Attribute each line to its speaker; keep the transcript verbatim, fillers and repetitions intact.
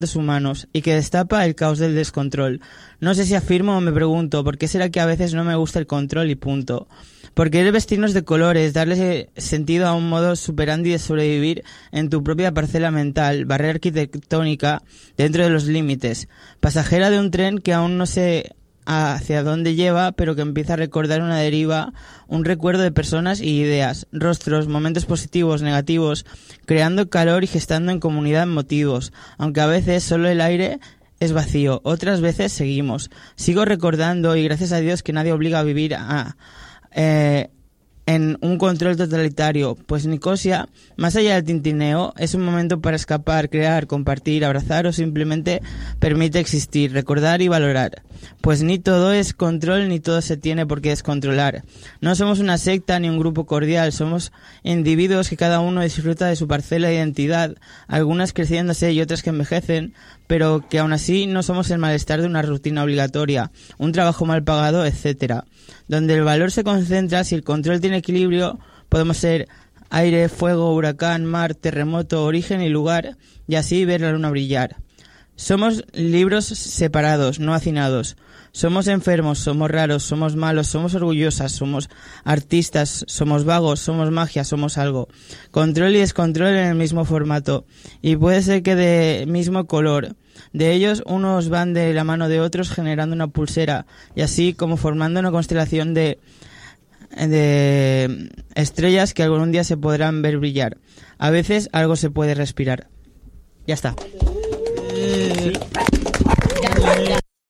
Speaker 1: humanos y que destapa el caos del descontrol. No sé si afirmo o me pregunto, ¿por qué será que a veces no me gusta el control y punto? Por querer vestirnos de colores, darle sentido a un modo superandi de sobrevivir en tu propia parcela mental, barrera arquitectónica dentro de los límites, pasajera de un tren que aún no sé hacia dónde lleva, pero que empieza a recordar una deriva, un recuerdo de personas y ideas, rostros, momentos positivos, negativos, creando calor y gestando en comunidad motivos, aunque a veces solo el aire es vacío, otras veces seguimos. Sigo recordando, y gracias a Dios que nadie obliga a vivir a, eh, en un control totalitario, pues Nicosia, más allá del tintineo, es un momento para escapar, crear, compartir, abrazar o simplemente permite existir, recordar y valorar. Pues ni todo es control ni todo se tiene por qué descontrolar. No somos una secta ni un grupo cordial, somos individuos que cada uno disfruta de su parcela de identidad, algunas creciéndose y otras que envejecen, pero que aún así no somos el malestar de una rutina obligatoria, un trabajo mal pagado, etcétera. Donde el valor se concentra, si el control tiene equilibrio, podemos ser aire, fuego, huracán, mar, terremoto, origen y lugar, y así ver la luna brillar. Somos libros separados, no hacinados. Somos enfermos, somos raros, somos malos, somos orgullosas, somos artistas, somos vagos, somos magia, somos algo. Control y descontrol en el mismo formato. Y puede ser que de mismo color. De ellos, unos van de la mano de otros generando una pulsera, y así como formando una constelación de, de estrellas que algún día se podrán ver brillar. A veces algo se puede respirar. Ya está.
Speaker 2: Sí.